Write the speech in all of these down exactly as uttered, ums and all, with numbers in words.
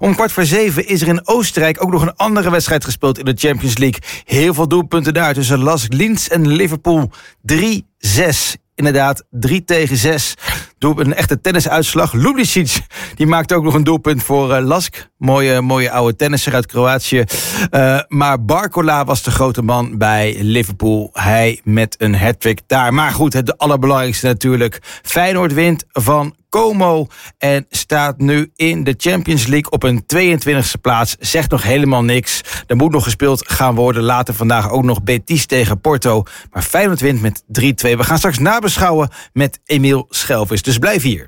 Om kwart voor zeven is er in Oostenrijk ook nog een andere wedstrijd gespeeld in de Champions League. Heel veel doelpunten daar tussen Lask Linz en Liverpool. drie zes. Inderdaad, drie tegen zes. Doelpunt, een echte tennisuitslag. Ljubicic, die maakte ook nog een doelpunt voor uh, Lask. Mooie, mooie oude tennisser uit Kroatië. Uh, maar Barcola was de grote man bij Liverpool. Hij met een hat-trick daar. Maar goed, het allerbelangrijkste natuurlijk. Feyenoord wint van Como en staat nu in de Champions League op een tweeëntwintigste plaats. Zegt nog helemaal niks. Er moet nog gespeeld gaan worden. Later vandaag ook nog Betis tegen Porto. Maar Feyenoord wint met drie twee. We gaan straks nabeschouwen met Emiel Schelvis. Dus blijf hier.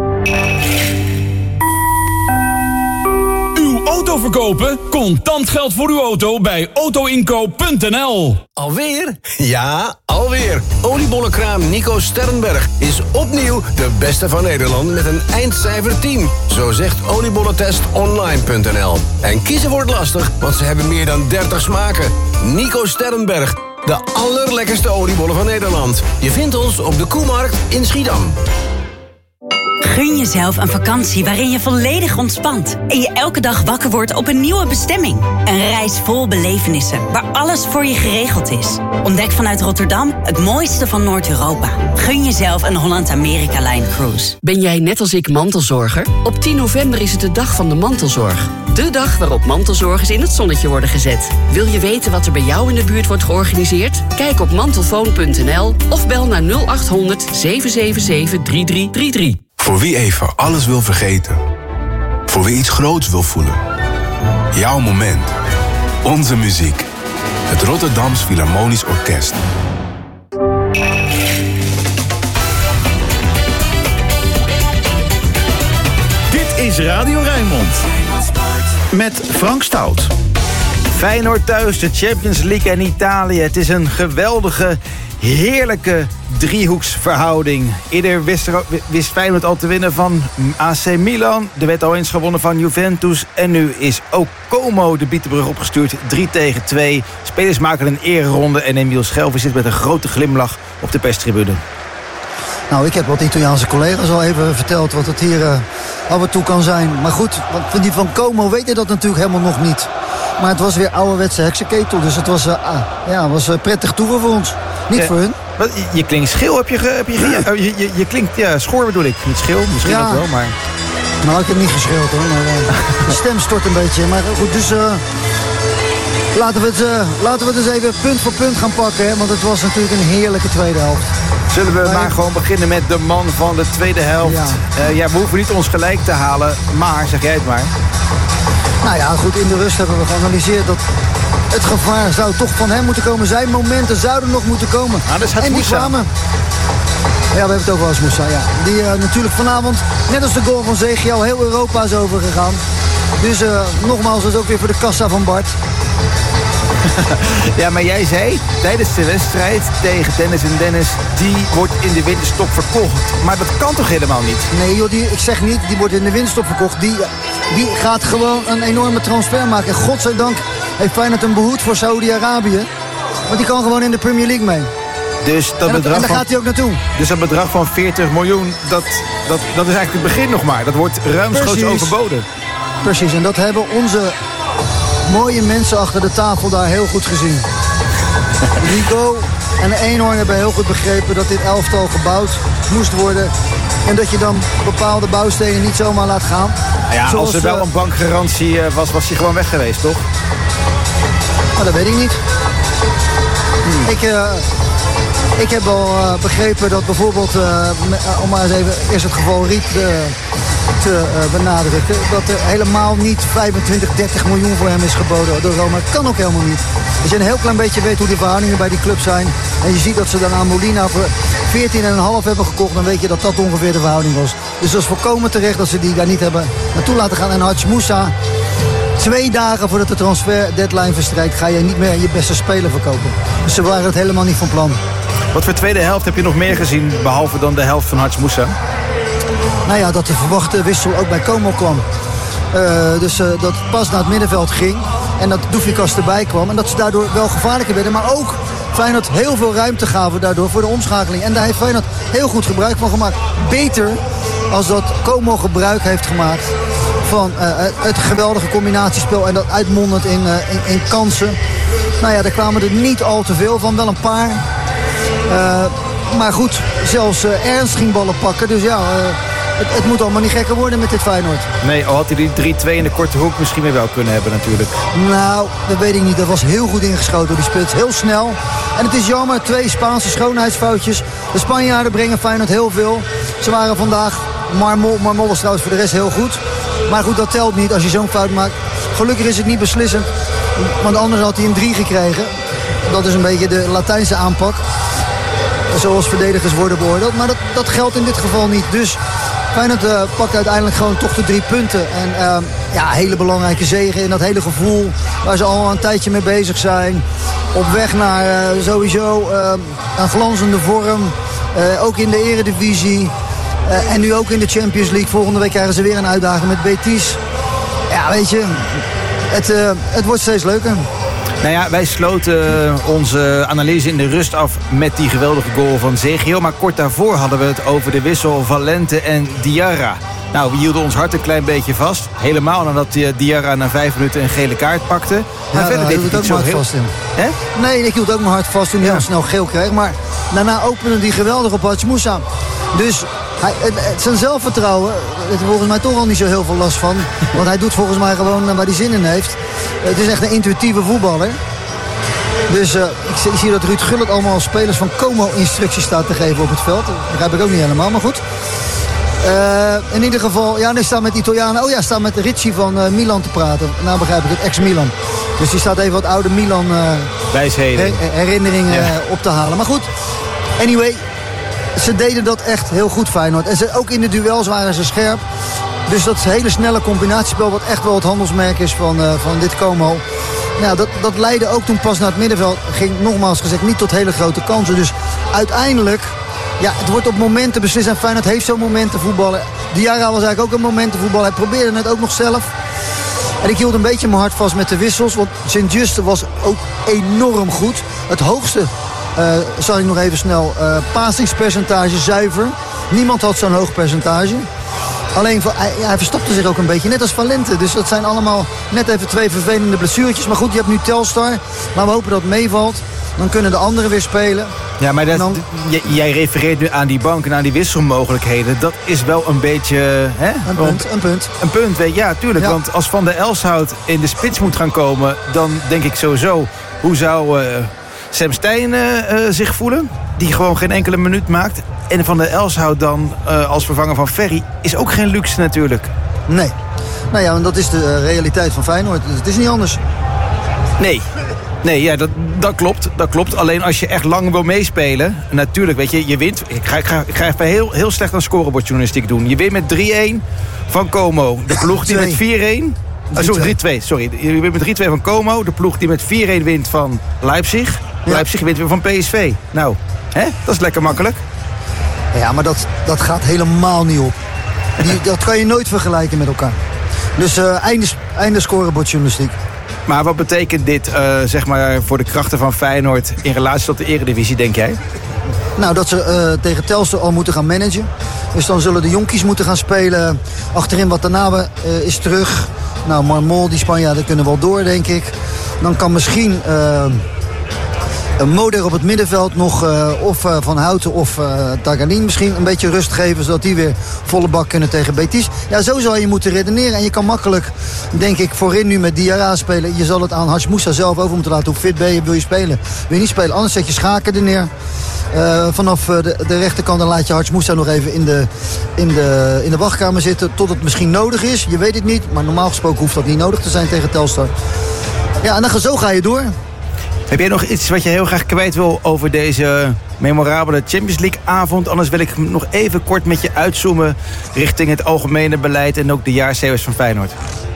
Auto verkopen? Contant geld voor uw auto bij autoinkoop punt n l. Alweer? Ja, alweer. Oliebollenkraam Nico Sternberg is opnieuw de beste van Nederland met een eindcijfer tien. Zo zegt oliebollentest online punt n l. En kiezen wordt lastig, want ze hebben meer dan dertig smaken. Nico Sternberg, de allerlekkerste oliebollen van Nederland. Je vindt ons op de Koemarkt in Schiedam. Gun jezelf een vakantie waarin je volledig ontspant en je elke dag wakker wordt op een nieuwe bestemming. Een reis vol belevenissen, waar alles voor je geregeld is. Ontdek vanuit Rotterdam het mooiste van Noord-Europa. Gun jezelf een Holland-Amerika-Line cruise. Ben jij net als ik mantelzorger? Op tien november is het de dag van de mantelzorg. De dag waarop mantelzorgers in het zonnetje worden gezet. Wil je weten wat er bij jou in de buurt wordt georganiseerd? Kijk op mantelfoon punt n l of bel naar nul acht honderd zeven zeven zeven drie drie drie drie. Voor wie even alles wil vergeten. Voor wie iets groots wil voelen. Jouw moment. Onze muziek. Het Rotterdams Philharmonisch Orkest. Dit is Radio Rijnmond. Met Frank Stout. Feyenoord thuis, de Champions League en Italië. Het is een geweldige, heerlijke driehoeksverhouding. Eerder wist, er, wist Feyenoord al te winnen van A C Milan. Er werd al eens gewonnen van Juventus. En nu is ook Como de Bietenbrug opgestuurd. drie tegen twee. Spelers maken een ereronde. En Emiel Schelvis zit met een grote glimlach op de perstribune. Nou, ik heb wat Italiaanse collega's al even verteld wat het hier uh, af en toe kan zijn. Maar goed, van die van Como weten dat natuurlijk helemaal nog niet. Maar het was weer ouderwetse heksenketel. Dus het was, uh, ah, ja, was uh, prettig toeren voor ons. Niet ja, voor hun. Wat, je klinkt schil, heb je, heb je, ja, je, je, je klinkt, ja, schoor bedoel ik. Niet schil, misschien ja. ook wel, maar... Nou, ik heb niet geschild hoor. Maar, uh, de stem stort een beetje. Maar goed, dus... Uh, laten, we het, uh, laten we het eens even punt voor punt gaan pakken. Hè, want het was natuurlijk een heerlijke tweede helft. Zullen we maar, maar gewoon beginnen met de man van de tweede helft. Ja. Uh, ja, we hoeven niet ons gelijk te halen. Maar, zeg jij het maar. Nou ja, goed, in de rust hebben we geanalyseerd dat het gevaar zou toch van hem moeten komen. Zijn momenten zouden nog moeten komen. Ah, dus en die kwamen. Ja, we hebben het ook wel eens Moussa, ja. Die uh, natuurlijk vanavond, net als de goal van Zegiel, heel Europa is overgegaan. Dus uh, nogmaals, dat is ook weer voor de kassa van Bart. Ja, maar jij zei tijdens de wedstrijd tegen Dennis en Dennis, die wordt in de winterstop verkocht. Maar dat kan toch helemaal niet? Nee joh, die, ik zeg niet, die wordt in de winterstop verkocht. Die, die gaat gewoon een enorme transfer maken. En godzijdank heeft Feyenoord een behoed voor Saudi-Arabië. Want die kan gewoon in de Premier League mee. Dus dat en, dat, bedrag en daar van, gaat hij ook naartoe. Dus dat bedrag van veertig miljoen, dat, dat, dat is eigenlijk het begin nog maar. Dat wordt ruimschoots overboden. Precies, en dat hebben onze mooie mensen achter de tafel daar heel goed gezien. Nico en Eenhoorn hebben heel goed begrepen dat dit elftal gebouwd moest worden. En dat je dan bepaalde bouwstenen niet zomaar laat gaan. Ja, Zoals, als er wel een bankgarantie was, was hij gewoon weg geweest, toch? Maar dat weet ik niet. Hmm. Ik, uh, ik heb al uh, begrepen dat bijvoorbeeld, uh, om maar eens even eerst het geval Riet uh, te uh, benadrukken, dat er helemaal niet vijfentwintig, dertig miljoen voor hem is geboden door Roma. Dat kan ook helemaal niet. Als je een heel klein beetje weet hoe de verhoudingen bij die club zijn en je ziet dat ze dan aan Molina voor veertien komma vijf hebben gekocht, dan weet je dat dat ongeveer de verhouding was. Dus dat is volkomen terecht dat ze die daar niet hebben naartoe laten gaan. En Hadj Moussa, twee dagen voordat de transfer deadline verstrijkt, ga je niet meer je beste speler verkopen. Dus ze waren het helemaal niet van plan. Wat voor tweede helft heb je nog meer gezien, behalve dan de helft van Hadj Moussa? Nou ja, dat de verwachte wissel ook bij Como kwam. Uh, dus uh, dat pas naar het middenveld ging. En dat Doufikas erbij kwam. En dat ze daardoor wel gevaarlijker werden. Maar ook Feyenoord heel veel ruimte gaven daardoor voor de omschakeling. En daar heeft Feyenoord heel goed gebruik van gemaakt. Beter als dat Como gebruik heeft gemaakt van uh, het geweldige combinatiespel en dat uitmondend in, uh, in, in kansen. Nou ja, daar kwamen er niet al te veel van, wel een paar. Uh, maar goed, zelfs uh, Ernst ging ballen pakken. Dus ja, uh, het, het moet allemaal niet gekker worden met dit Feyenoord. Nee, al had hij die drie twee in de korte hoek misschien weer wel kunnen hebben natuurlijk. Nou, dat weet ik niet. Dat was heel goed ingeschoten. Die speelt heel snel. En het is jammer, twee Spaanse schoonheidsfoutjes. De Spanjaarden brengen Feyenoord heel veel. Ze waren vandaag, Marmol, Marmol was trouwens voor de rest heel goed. Maar goed, dat telt niet als je zo'n fout maakt. Gelukkig is het niet beslissend. Want anders had hij een drie gekregen. Dat is een beetje de Latijnse aanpak. Zoals verdedigers worden beoordeeld. Maar dat, dat geldt in dit geval niet. Dus Feyenoord uh, pakt uiteindelijk gewoon toch de drie punten. En uh, ja, hele belangrijke zege in dat hele gevoel waar ze al een tijdje mee bezig zijn. Op weg naar uh, sowieso uh, een glanzende vorm. Uh, ook in de eredivisie. Uh, en nu ook in de Champions League. Volgende week krijgen ze weer een uitdaging met Betis. Ja, weet je, het, uh, het wordt steeds leuker. Nou ja, wij sloten onze analyse in de rust af met die geweldige goal van Zegio. Maar kort daarvoor hadden we het over de wissel Valente en Diarra. Nou, we hielden ons hart een klein beetje vast. Helemaal nadat Diarra na vijf minuten een gele kaart pakte. Ja, maar verder deed het het ook zo hard heel... vast in. Hè? Nee, ik hield ook mijn hart vast toen hij Ja. heel snel geel kreeg. Maar daarna opende hij geweldig op Hatschmoussa. Dus hij, het, het, zijn zelfvertrouwen, heeft er volgens mij toch al niet zo heel veel last van. Want hij doet volgens mij gewoon waar hij zin in heeft. Het is echt een intuïtieve voetballer. Dus uh, ik, zie, ik zie dat Ruud Gullit allemaal spelers van Como instructies staat te geven op het veld. Dat begrijp ik ook niet helemaal, maar goed. Uh, in ieder geval, ja, hij staat met Italianen. Oh ja, staat met Ricci van uh, Milan te praten. Nou begrijp ik het, ex-Milan. Dus die staat even wat oude Milan uh, her, herinneringen ja. uh, op te halen. Maar goed, anyway, ze deden dat echt heel goed, Feyenoord. En ze, ook in de duels waren ze scherp. Dus dat hele snelle combinatiespel, wat echt wel het handelsmerk is van, uh, van dit Como. Nou, dat, dat leidde ook toen pas naar het middenveld. Ging nogmaals gezegd niet tot hele grote kansen. Dus uiteindelijk, ja, het wordt op momenten beslist. En Feyenoord heeft zo'n momenten voetballen. Diarra was eigenlijk ook een momentenvoetbal. Hij probeerde het ook nog zelf. En ik hield een beetje mijn hart vast met de wissels. Want Sint-Juste was ook enorm goed. Het hoogste, uh, zal ik nog even snel, uh, passingspercentage zuiver. Niemand had zo'n hoog percentage. Alleen, hij, hij verstopte zich ook een beetje, net als Valente. Dus dat zijn allemaal net even twee vervelende blessuurtjes. Maar goed, je hebt nu Telstar. Maar we hopen dat het meevalt. Dan kunnen de anderen weer spelen. Ja, maar dat, dan... j- jij refereert nu aan die bank en aan die wisselmogelijkheden. Dat is wel een beetje... Hè? Een Want, punt, een punt. Een punt, weet je. Ja, tuurlijk. Ja. Want als Van der Elshout in de spits moet gaan komen... dan denk ik sowieso, hoe zou uh, Sam Stein uh, uh, zich voelen? Die gewoon geen enkele minuut maakt. En Van der Elshout dan uh, als vervanger van Ferry is ook geen luxe natuurlijk. Nee. Nou ja, want dat is de uh, realiteit van Feyenoord. Het is niet anders. Nee. Nee, ja, dat, dat klopt. Dat klopt. Alleen als je echt lang wil meespelen... Natuurlijk, weet je, je wint. Ik ga, ik ga, ik ga even heel, heel slecht aan scorebordjournalistiek doen. Je wint met drie-een van Como. De ploeg die met vier-een... Uh, sorry, drie-twee. Sorry. Je wint met drie-twee van Como. De ploeg die met vier-een wint van Leipzig. Ja. Leipzig wint weer van P S V. Nou, hè? Dat is lekker makkelijk. Ja, maar dat, dat gaat helemaal niet op. Die, dat kan je nooit vergelijken met elkaar. Dus uh, einde, einde scorebordjournalistiek. Maar wat betekent dit uh, zeg maar voor de krachten van Feyenoord in relatie tot de eredivisie, denk jij? Nou, dat ze uh, tegen Telstar al moeten gaan managen. Dus dan zullen de jonkies moeten gaan spelen. Achterin Watanabe uh, is terug. Nou, Marmol, die Spanjaarden kunnen wel door, denk ik. Dan kan misschien... Uh, Een Moder op het middenveld nog uh, of uh, Van Houten of uh, Taganin misschien een beetje rust geven... zodat die weer volle bak kunnen tegen Betis. Ja, zo zou je moeten redeneren. En je kan makkelijk, denk ik, voorin nu met Diarra spelen. Je zal het aan Hatschmoussa zelf over moeten laten. Hoe fit ben je, wil je spelen? Wil je niet spelen? Anders zet je Schaken er neer. Uh, vanaf uh, de, de rechterkant dan laat je Hatschmoussa nog even in de, in, de, in de wachtkamer zitten... tot het misschien nodig is. Je weet het niet, maar normaal gesproken hoeft dat niet nodig te zijn tegen Telstar. Ja, en dan zo ga je door. Heb jij nog iets wat je heel graag kwijt wil over deze memorabele Champions League avond? Anders wil ik nog even kort met je uitzoomen richting het algemene beleid en ook de jaarcijfers van Feyenoord.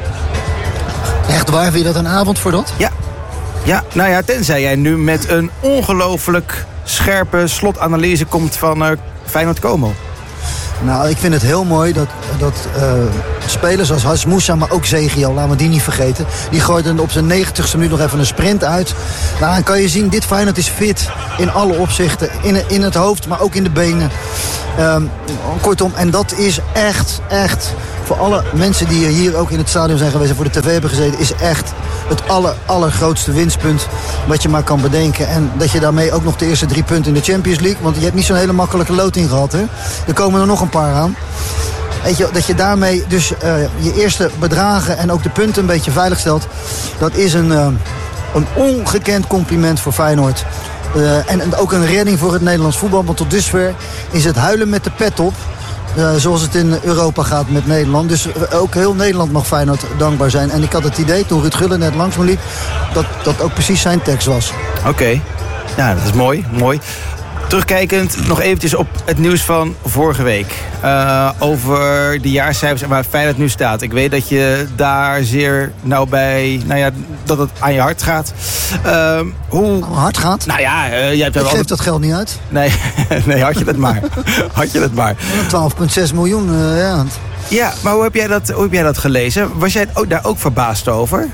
Echt waar? Vind je dat een avond voor dat? Ja. Ja, nou ja, tenzij jij nu met een ongelooflijk scherpe slotanalyse komt van uh, Feyenoord Como. Nou, ik vind het heel mooi dat, dat uh, spelers als Hatschmoussa, maar ook Zegio, laten we die niet vergeten. Die gooiden op zijn negentigste minuut nog even een sprint uit. Nou, dan kan je zien, dit Feyenoord is fit in alle opzichten. In, in het hoofd, maar ook in de benen. Um, kortom, en dat is echt, echt voor alle mensen die hier ook in het stadion zijn geweest en voor de tv hebben gezeten, is echt het aller, allergrootste winstpunt wat je maar kan bedenken. En dat je daarmee ook nog de eerste drie punten in de Champions League, want je hebt niet zo'n hele makkelijke loting gehad, hè? Er komen er nog een paar aan. Weet je, dat je daarmee dus uh, je eerste bedragen en ook de punten een beetje veilig stelt, dat is een, uh, een ongekend compliment voor Feyenoord. Uh, en, en ook een redding voor het Nederlands voetbal, want tot dusver is het huilen met de pet op. Uh, zoals het in Europa gaat met Nederland. Dus uh, ook heel Nederland mag Feyenoord dankbaar zijn. En ik had het idee, toen Ruud Gullit net langs me liep, dat dat ook precies zijn tekst was. Oké, okay. Ja, dat is mooi, mooi. Terugkijkend nog eventjes op het nieuws van vorige week. Uh, over de jaarcijfers en waar Feyenoord nu staat. Ik weet dat je daar zeer nauw bij, nou ja, dat het aan je hart gaat. Uh, hoe hard gaat? Nou ja, uh, jij hebt ik geef altijd... dat geld niet uit. Nee, nee, had je dat maar. Had je dat maar. twaalf komma zes miljoen, uh, ja. Ja, maar hoe heb jij dat, hoe heb jij dat gelezen? Was jij ook, daar ook verbaasd over?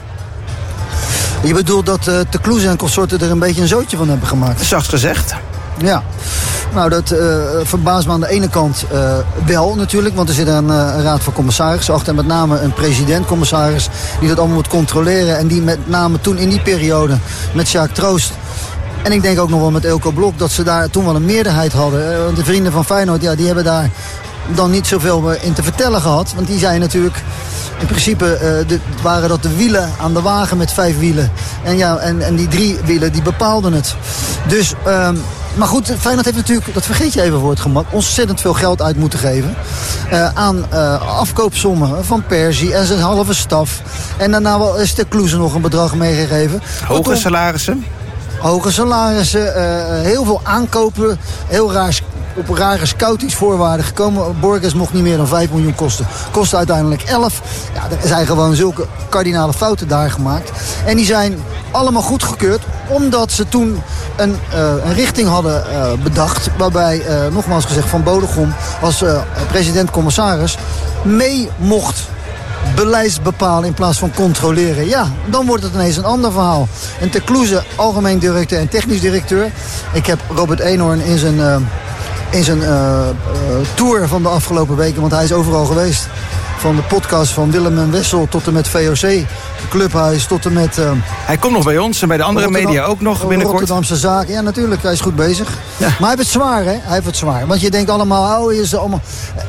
Je bedoelt dat uh, de Kloeze en consorten er een beetje een zootje van hebben gemaakt? Zacht gezegd. Ja, nou dat uh, verbaast me aan de ene kant uh, wel natuurlijk, want er zit een, uh, een raad van commissarissen achter en met name een president-commissaris die dat allemaal moet controleren en die met name toen in die periode met Sjaak Troost en ik denk ook nog wel met Eelco Blok dat ze daar toen wel een meerderheid hadden. Uh, want de vrienden van Feyenoord, ja, die hebben daar dan niet zoveel in te vertellen gehad, want die zijn natuurlijk in principe uh, de, waren dat de wielen aan de wagen met vijf wielen. En, ja, en, en die drie wielen die bepaalden het. Dus, um, maar goed, Feyenoord heeft natuurlijk, dat vergeet je even voor het gemak, ontzettend veel geld uit moeten geven. Uh, aan uh, afkoopsommen van Persie en zijn halve staf. En daarna wel is de Kloeze nog een bedrag meegegeven. Hoge salarissen? Hoge salarissen, uh, heel veel aankopen, heel raar op rare scoutingsvoorwaarden gekomen. Borges mocht niet meer dan vijf miljoen kosten. Kostte uiteindelijk elf. Ja, er zijn gewoon zulke kardinale fouten daar gemaakt. En die zijn allemaal goedgekeurd, omdat ze toen een, uh, een richting hadden uh, bedacht, waarbij, uh, nogmaals gezegd, Van Bodegom als uh, president-commissaris mee mocht beleid bepalen in plaats van controleren. Ja, dan wordt het ineens een ander verhaal. En Ter Kloeze, algemeen directeur en technisch directeur. Ik heb Robert Eenhoorn in zijn... Uh, in zijn uh, uh, tour van de afgelopen weken, want hij is overal geweest. Van de podcast van Willem en Wessel tot en met V O C Clubhuis tot en met... Uh, hij komt nog bij ons en bij de andere Rotterdam, media ook nog binnenkort. Rotterdamse zaken, ja natuurlijk, hij is goed bezig. Ja. Maar hij heeft het zwaar, hè? Hij heeft het zwaar. Want je denkt allemaal, oh, is er allemaal...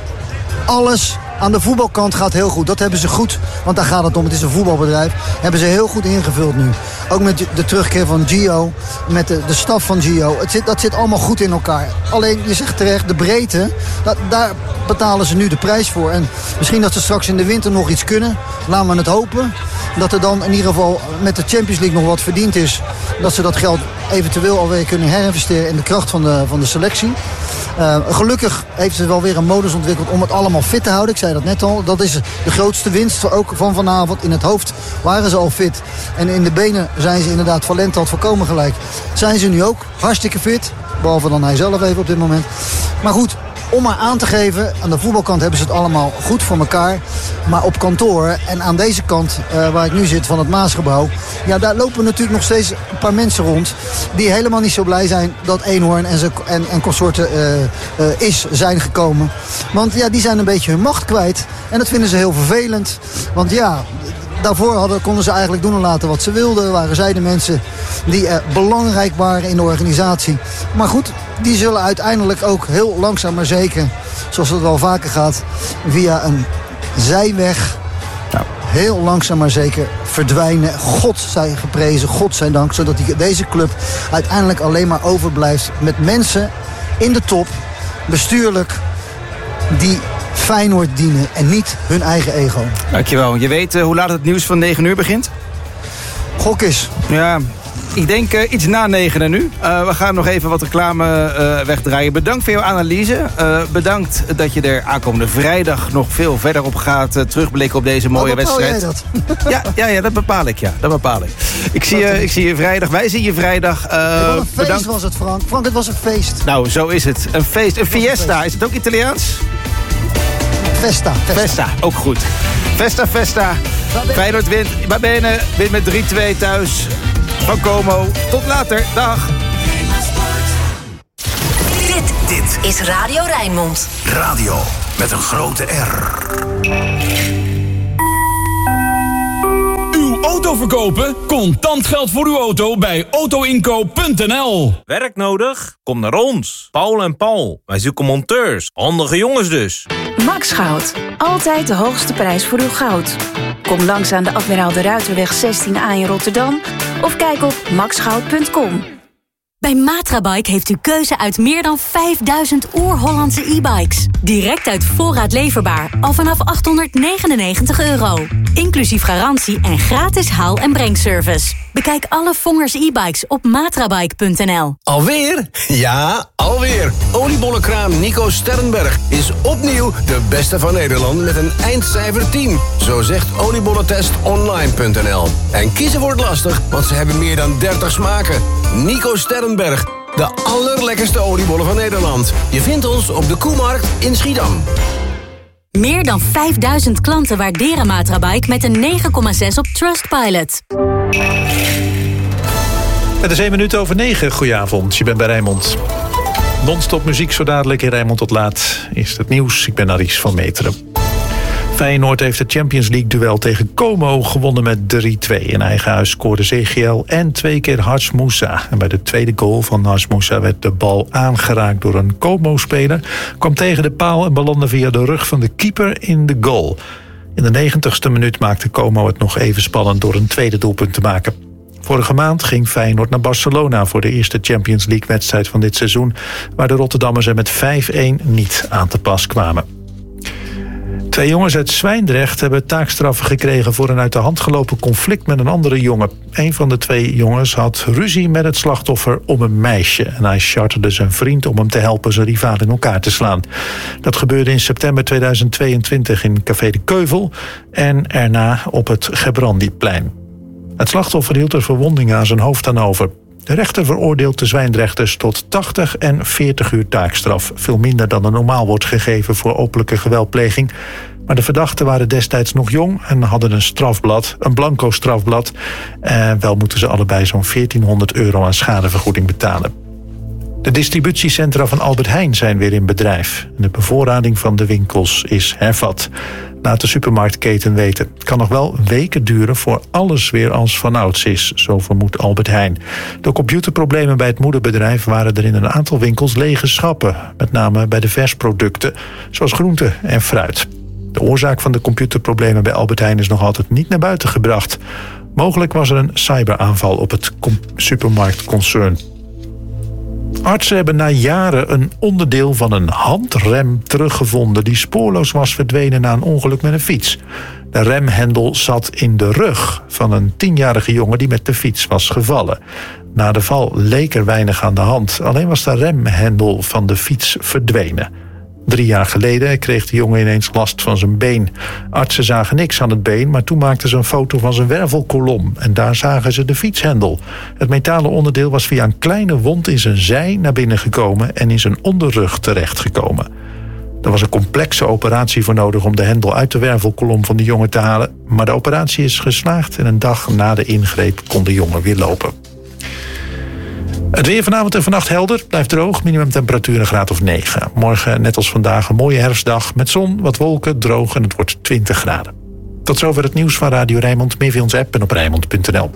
Alles aan de voetbalkant gaat heel goed. Dat hebben ze goed, want daar gaat het om. Het is een voetbalbedrijf. Hebben ze heel goed ingevuld nu. Ook met de terugkeer van Gio. Met de, de staf van Gio. Het zit, dat zit allemaal goed in elkaar. Alleen, je zegt terecht, de breedte. Dat, daar betalen ze nu de prijs voor. En misschien dat ze straks in de winter nog iets kunnen. Laten we het hopen. Dat er dan in ieder geval met de Champions League nog wat verdiend is. Dat ze dat geld eventueel alweer kunnen herinvesteren in de kracht van de, van de selectie. Uh, gelukkig heeft ze wel weer een modus ontwikkeld om het allemaal fit te houden. Ik zei dat net al. Dat is de grootste winst ook van vanavond. In het hoofd waren ze al fit. En in de benen zijn ze inderdaad, Valente had volkomen gelijk. Zijn ze nu ook hartstikke fit. Behalve dan hij zelf even op dit moment. Maar goed, om maar aan te geven, aan de voetbalkant hebben ze het allemaal goed voor elkaar. Maar op kantoor en aan deze kant, uh, waar ik nu zit van het Maasgebouw, ja, daar lopen natuurlijk nog steeds een paar mensen rond die helemaal niet zo blij zijn dat Eenhoorn en, zijn, en, en consorten uh, uh, is zijn gekomen. Want ja, die zijn een beetje hun macht kwijt. En dat vinden ze heel vervelend. Want ja, daarvoor hadden, konden ze eigenlijk doen en laten wat ze wilden. Waren zij de mensen die uh, belangrijk waren in de organisatie. Maar goed, die zullen uiteindelijk ook heel langzaam maar zeker, zoals het wel vaker gaat, via een zijweg ja. heel langzaam maar zeker verdwijnen. God zij geprezen, God zij dank, zodat die, deze club uiteindelijk alleen maar overblijft met mensen in de top, bestuurlijk, die Feyenoord dienen en niet hun eigen ego. Dankjewel. Je weet uh, hoe laat het nieuws van negen uur begint? Gok is. Ja, ik denk uh, iets na negenen nu. Uh, we gaan nog even wat reclame uh, wegdraaien. Bedankt voor jouw analyse. Uh, bedankt dat je er aankomende vrijdag nog veel verder op gaat uh, terugblikken op deze mooie wedstrijd. Dat? Ja, ja, ja, dat bepaal ik. Ja, dat bepaal ik. Ik zie, je, ik zie je vrijdag. Wij zien je vrijdag. Uh, hey, wat een feest bedankt. was het, Frank. Frank, het was een feest. Nou, zo is het. Een feest. Een fiesta. Een is het ook Italiaans? Festa. Festa. Festa, ook goed. Festa, Festa. Feyenoord wint. Babene wint met drie twee thuis van Como. Tot later. Dag. Dit, dit is Radio Rijnmond. Radio met een grote R. Uw auto verkopen? Contant geld voor uw auto bij autoinkoop punt n l. Werk nodig? Kom naar ons. Paul en Paul. Wij zoeken monteurs. Handige jongens dus. Max Goud. Altijd de hoogste prijs voor uw goud. Kom langs aan de Admiraal de Ruiterweg zestien A in Rotterdam of kijk op max goud punt com. Bij Matrabike heeft u keuze uit meer dan vijfduizend oer-Hollandse e-bikes. Direct uit voorraad leverbaar, al vanaf achthonderdnegenennegentig euro. Inclusief garantie en gratis haal- en brengservice. Bekijk alle Vongers e-bikes op matrabike punt n l. Alweer? Ja, alweer. Oliebollenkraam Nico Sternberg is opnieuw de beste van Nederland met een eindcijfer tien. Zo zegt oliebollentest online punt n l. En kiezen wordt lastig, want ze hebben meer dan dertig smaken. Nico Sternberg, de allerlekkerste oliebollen van Nederland. Je vindt ons op de Koemarkt in Schiedam. Meer dan vijfduizend klanten waarderen Matrabike met een negen komma zes op Trustpilot. Het is één minuut over negen. Goedenavond, je bent bij Rijnmond. Non-stop muziek zo dadelijk in Rijnmond tot laat. Is het nieuws, ik ben Aries van Meteren. Feyenoord heeft het Champions League-duel tegen Como gewonnen met drie twee. In eigen huis scoorde C G L en twee keer Hars Moussa. En bij de tweede goal van Hars Moussa werd de bal aangeraakt door een Como-speler. Kwam tegen de paal en belandde via de rug van de keeper in de goal. In de negentigste minuut maakte Como het nog even spannend door een tweede doelpunt te maken. Vorige maand ging Feyenoord naar Barcelona voor de eerste Champions League-wedstrijd van dit seizoen, waar de Rotterdammers er met vijf een niet aan te pas kwamen. Twee jongens uit Zwijndrecht hebben taakstraffen gekregen voor een uit de hand gelopen conflict met een andere jongen. Een van de twee jongens had ruzie met het slachtoffer om een meisje. En hij charterde zijn vriend om hem te helpen zijn rivaal in elkaar te slaan. Dat gebeurde in september tweeduizend tweeëntwintig in Café de Keuvel en erna op het Gebrandiplein. Het slachtoffer hield er verwondingen aan zijn hoofd aan over. De rechter veroordeelt de Zwijndrechters tot tachtig en veertig uur taakstraf. Veel minder dan er normaal wordt gegeven voor openlijke geweldpleging. Maar de verdachten waren destijds nog jong en hadden een strafblad, een blanco strafblad. En wel moeten ze allebei zo'n veertienhonderd euro aan schadevergoeding betalen. De distributiecentra van Albert Heijn zijn weer in bedrijf. De bevoorrading van de winkels is hervat. Laat de supermarktketen weten. Het kan nog wel weken duren voor alles weer als vanouds is, zo vermoedt Albert Heijn. Door computerproblemen bij het moederbedrijf waren er in een aantal winkels lege schappen. Met name bij de versproducten, zoals groente en fruit. De oorzaak van de computerproblemen bij Albert Heijn is nog altijd niet naar buiten gebracht. Mogelijk was er een cyberaanval op het supermarktconcern. Artsen hebben na jaren een onderdeel van een handrem teruggevonden die spoorloos was verdwenen na een ongeluk met een fiets. De remhendel zat in de rug van een tienjarige jongen die met de fiets was gevallen. Na de val leek er weinig aan de hand, alleen was de remhendel van de fiets verdwenen. Drie jaar geleden kreeg de jongen ineens last van zijn been. Artsen zagen niks aan het been, maar toen maakten ze een foto van zijn wervelkolom. En daar zagen ze de fietshendel. Het metalen onderdeel was via een kleine wond in zijn zij naar binnen gekomen en in zijn onderrug terechtgekomen. Er was een complexe operatie voor nodig om de hendel uit de wervelkolom van de jongen te halen. Maar de operatie is geslaagd en een dag na de ingreep kon de jongen weer lopen. Het weer vanavond en vannacht helder, blijft droog, minimumtemperatuur een graad of negen. Morgen, net als vandaag, een mooie herfstdag met zon, wat wolken, droog en het wordt twintig graden. Tot zover het nieuws van Radio Rijnmond. Meer via onze app en op rijnmond punt n l.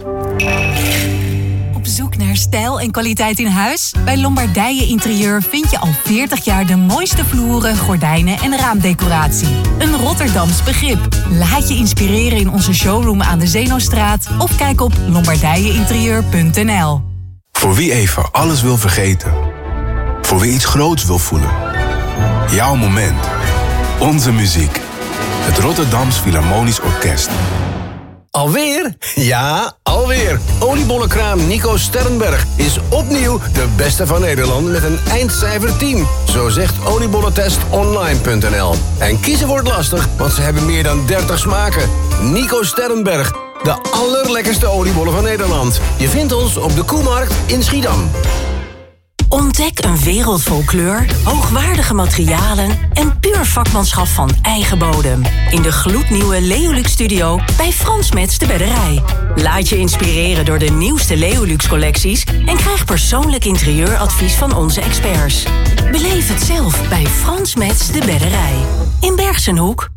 Op zoek naar stijl en kwaliteit in huis? Bij Lombardije Interieur vind je al veertig jaar de mooiste vloeren, gordijnen en raamdecoratie. Een Rotterdams begrip. Laat je inspireren in onze showroom aan de Zeenostraat of kijk op lombardije interieur punt n l. Voor wie even alles wil vergeten. Voor wie iets groots wil voelen. Jouw moment. Onze muziek. Het Rotterdams Philharmonisch Orkest. Alweer? Ja, alweer. Oliebollenkraam Nico Sternberg is opnieuw de beste van Nederland met een eindcijfer tien. Zo zegt oliebollentest online punt n l. En kiezen wordt lastig, want ze hebben meer dan dertig smaken. Nico Sternberg, de allerlekkerste oliebollen van Nederland. Je vindt ons op de Koemarkt in Schiedam. Ontdek een wereld vol kleur, hoogwaardige materialen en puur vakmanschap van eigen bodem. In de gloednieuwe Leolux Studio bij Frans Metz de Bedderij. Laat je inspireren door de nieuwste Leolux collecties en krijg persoonlijk interieuradvies van onze experts. Beleef het zelf bij Frans Metz de Bedderij. in Bergsenhoek.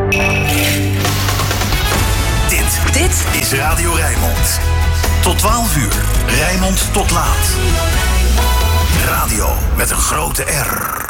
Dit, dit is Radio Rijnmond. Tot twaalf uur. Rijnmond tot laat. Radio met een grote R.